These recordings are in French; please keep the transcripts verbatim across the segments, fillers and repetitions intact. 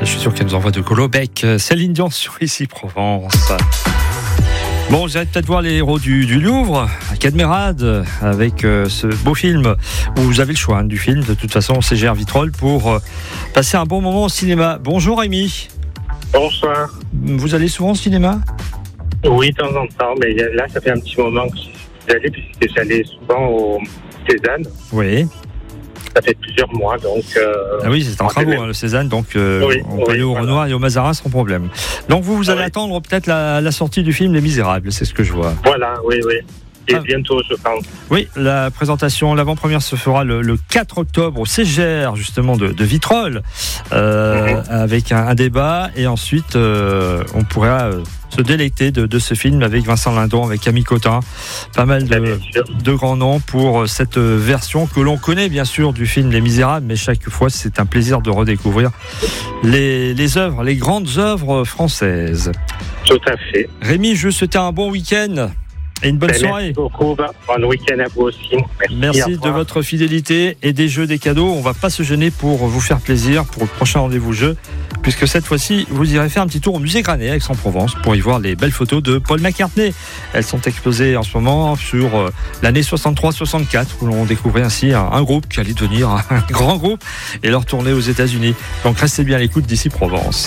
Je suis sûr qu'elle nous envoie de Colobec. Céline Dion sur Ici Provence. Bon, vous allez peut-être voir les héros du, du Louvre, à Cadmerade, avec euh, ce beau film où vous avez le choix hein, du film. De toute façon, C G R Vitrolles pour euh, passer un bon moment au cinéma. Bonjour Rémi. Bonsoir. Vous allez souvent au cinéma ? Oui, de temps en temps, mais là, ça fait un petit moment que j'allais, puisque j'allais souvent au Cézanne. Oui. Ça fait plusieurs mois, donc... Euh, ah oui, c'est en travaux, hein, le Cézanne, donc euh, oui, on peut oui, aller au voilà. Renoir et au Mazarin sans problème. Donc vous, vous allez oui. attendre peut-être la, la sortie du film Les Misérables, c'est ce que je vois. Voilà, oui, oui. Et ah. bientôt, je pense. Oui, la présentation, l'avant-première se fera le, le quatre octobre au C G R, justement, de, de Vitrolles, euh, mm-hmm. avec un, un débat, et ensuite, euh, on pourra... Euh, se délecter de, de ce film avec Vincent Lindon, avec Camille Cotin, pas mal de, de grands noms pour cette version que l'on connaît bien sûr du film Les Misérables, mais chaque fois c'est un plaisir de redécouvrir les, les œuvres, les grandes œuvres françaises. Tout à fait. Rémi, je vous souhaite un bon week-end et une bonne ben, soirée. Merci beaucoup, bon week-end à vous aussi. Merci, merci de votre fidélité et des jeux, des cadeaux. On ne va pas se gêner pour vous faire plaisir pour le prochain rendez-vous jeu, puisque cette fois-ci, vous irez faire un petit tour au musée Granet à Aix-en-Provence pour y voir les belles photos de Paul McCartney. Elles sont exposées en ce moment sur euh, l'année soixante-trois soixante-quatre, où l'on découvrait ainsi un, un groupe qui allait devenir un grand groupe et leur tournée aux États-Unis. Donc restez bien à l'écoute d'Ici Provence.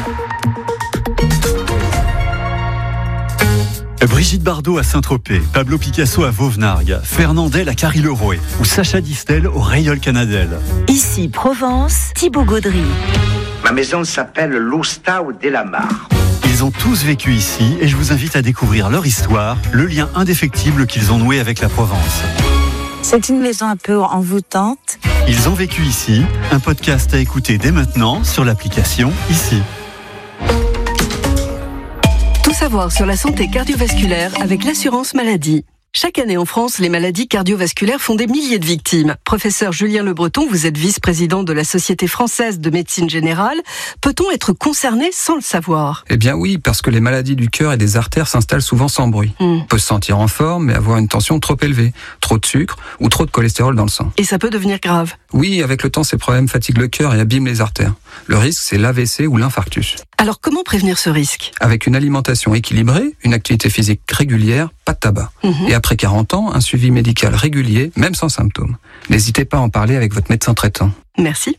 Brigitte Bardot à Saint-Tropez, Pablo Picasso à Vauvenargues, Fernandel à Carry-le-Rouet ou Sacha Distel au Rayol Canadel. Ici Provence, Thibaut Gaudry. Ma maison s'appelle l'Oustau de la Mare. Ils ont tous vécu ici et je vous invite à découvrir leur histoire, le lien indéfectible qu'ils ont noué avec la Provence. C'est une maison un peu envoûtante. Ils ont vécu ici, un podcast à écouter dès maintenant sur l'application Ici. Tout savoir sur la santé cardiovasculaire avec l'assurance maladie. Chaque année en France, les maladies cardiovasculaires font des milliers de victimes. Professeur Julien Le Breton, vous êtes vice-président de la Société française de médecine générale. Peut-on être concerné sans le savoir ? Eh bien oui, parce que les maladies du cœur et des artères s'installent souvent sans bruit. Mm. On peut se sentir en forme, mais avoir une tension trop élevée, trop de sucre ou trop de cholestérol dans le sang. Et ça peut devenir grave ? Oui, avec le temps, ces problèmes fatiguent le cœur et abîment les artères. Le risque, c'est l'A V C ou l'infarctus. Alors comment prévenir ce risque ? Avec une alimentation équilibrée, une activité physique régulière, pas de tabac. Mm-hmm. Et après quarante ans, un suivi médical régulier, même sans symptômes. N'hésitez pas à en parler avec votre médecin traitant. Merci.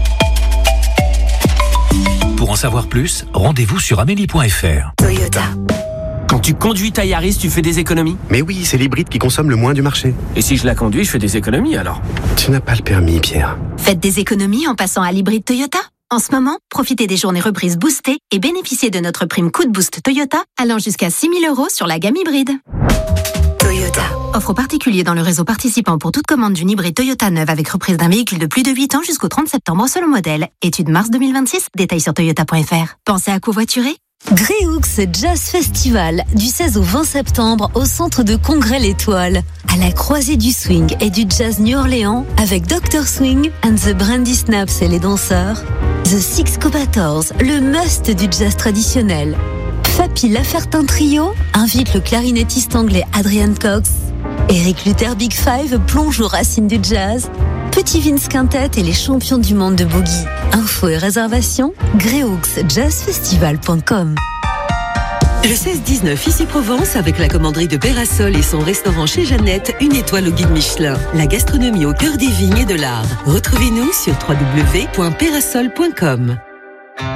Pour en savoir plus, rendez-vous sur amélie point f r. Toyota. Quand tu conduis ta Yaris, tu fais des économies ? Mais oui, c'est l'hybride qui consomme le moins du marché. Et si je la conduis, je fais des économies alors ? Tu n'as pas le permis, Pierre. Faites des économies en passant à l'hybride Toyota. En ce moment, profitez des journées reprises boostées et bénéficiez de notre prime coup de boost Toyota allant jusqu'à six mille euros sur la gamme hybride. Toyota. Offre aux particuliers dans le réseau participant pour toute commande d'une hybride Toyota neuve avec reprise d'un véhicule de plus de huit ans jusqu'au trente septembre selon modèle. Étude mars deux mille vingt-six, détails sur toyota point f r. Pensez à covoiturer ? Gréoux Jazz Festival, du seize au vingt septembre au centre de congrès L'Étoile. À la croisée du swing et du jazz New Orleans avec docteur Swing and the Brandy Snaps et les danseurs. The Six Cobators, le must du jazz traditionnel. Fapi Lafertin Trio invite le clarinettiste anglais Adrian Cox. Eric Luther Big Five plonge aux racines du jazz. Petit Vince Quintet et les champions du monde de boogie. Infos et réservations, gréoux jazz festival point com. Le seize dix-neuf Ici Provence avec la commanderie de Pérasol et son restaurant chez Jeannette, une étoile au guide Michelin. La gastronomie au cœur des vignes et de l'art. Retrouvez-nous sur w w w point pérasol point com.